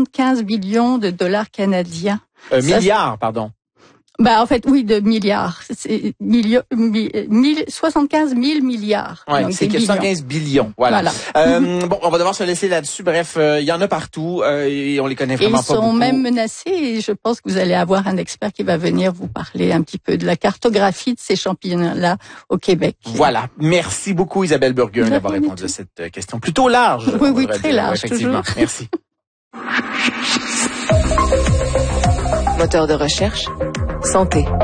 75 billions de dollars canadiens. Milliards, pardon. En fait, oui, de milliards. C'est 75 000 milliards. Ouais, c'est 115 billions. Voilà. Bon, on va devoir se laisser là-dessus. Bref, il y en a partout et on les connaît vraiment pas beaucoup. Ils sont même menacés et je pense que vous allez avoir un expert qui va venir vous parler un petit peu de la cartographie de ces champignons-là au Québec. Voilà. Merci beaucoup Isabelle Burguin d'avoir répondu à cette question plutôt large. Oui, très large. Effectivement. Toujours. Merci. Moteur de recherche, santé.